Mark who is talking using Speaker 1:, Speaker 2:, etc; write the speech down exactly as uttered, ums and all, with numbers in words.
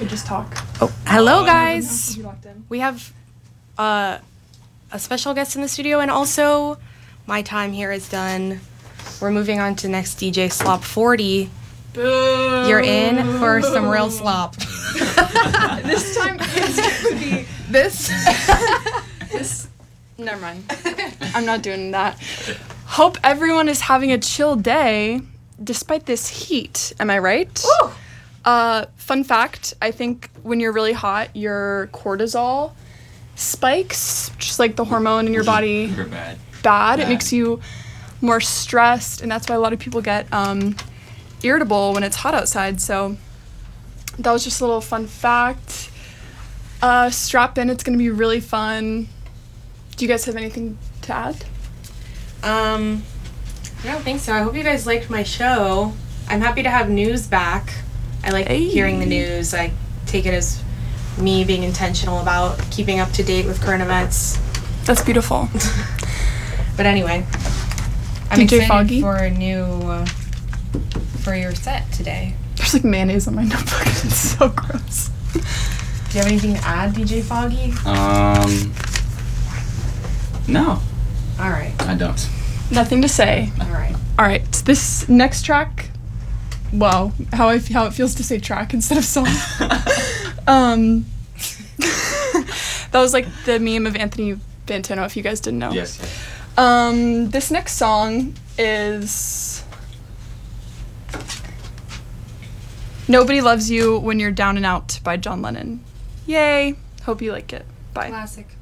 Speaker 1: just talk.
Speaker 2: Oh, hello
Speaker 1: Oh,
Speaker 2: guys.
Speaker 1: you walked in.
Speaker 2: We have uh, a special guest in the studio, and also my time here is done. We're moving on to next D J Slop forty.
Speaker 1: Boo.
Speaker 2: You're in for some real slop.
Speaker 1: This time it's gonna be
Speaker 2: This.
Speaker 1: this. Never mind. I'm not doing that. Hope everyone is having a chill day despite this heat. Am I right?
Speaker 2: Woo!
Speaker 1: Uh, fun fact, I think when you're really hot, your cortisol spikes, just like the hormone in your body.
Speaker 3: You're bad.
Speaker 1: Bad. It
Speaker 3: Bad.
Speaker 1: makes you more stressed, and that's why a lot of people get um, irritable when it's hot outside. So that was just a little fun fact. Uh, strap in, it's going to be really fun. Do you guys have anything to add?
Speaker 2: Um, I don't think so. I hope you guys liked my show. I'm happy to have news back. I like
Speaker 1: Hey.
Speaker 2: hearing the news. I take it as me being intentional about keeping up to date with current events.
Speaker 1: That's beautiful.
Speaker 2: But anyway, I'm
Speaker 1: D J
Speaker 2: excited
Speaker 1: Foggy?
Speaker 2: for a new uh, for your set today.
Speaker 1: There's like mayonnaise on my notebook. It's so gross.
Speaker 2: Do you have anything to add, D J Foggy?
Speaker 3: Um. No,
Speaker 2: All right,
Speaker 3: I don't.
Speaker 1: Nothing to say.
Speaker 2: all right.
Speaker 1: All right, this next track. Wow, how I how it feels to say track instead of song. um, that was like the meme of Anthony Fantano. If you guys didn't know.
Speaker 3: Yes. yes.
Speaker 1: Um, this next song is "Nobody Loves You When You're Down and Out" by John Lennon. Yay! Hope you like it. Bye.
Speaker 2: Classic.